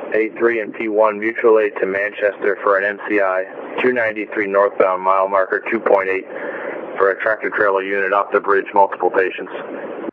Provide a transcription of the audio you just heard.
A3 and P1 mutual aid to Manchester for an MCI, 293 northbound, mile marker 2.8, for a tractor trailer unit off the bridge, multiple patients.